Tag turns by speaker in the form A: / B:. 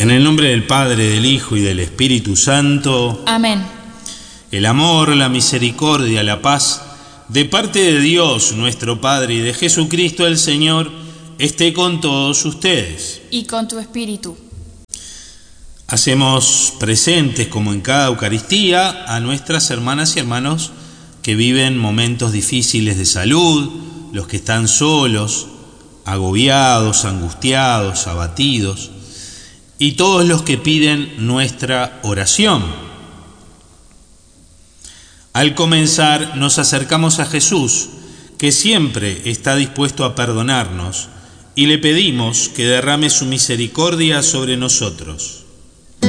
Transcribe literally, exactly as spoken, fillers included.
A: En el nombre del Padre, del Hijo y del Espíritu Santo.
B: Amén.
A: El amor, la misericordia, la paz, de parte de Dios nuestro Padre y de Jesucristo el Señor, esté con todos ustedes.
B: Y con tu espíritu.
A: Hacemos presentes, como en cada Eucaristía, a nuestras hermanas y hermanos que viven momentos difíciles de salud, los que están solos, agobiados, angustiados, abatidos, y todos los que piden nuestra oración. Al comenzar, nos acercamos a Jesús, que siempre está dispuesto a perdonarnos, y le pedimos que derrame su misericordia sobre nosotros.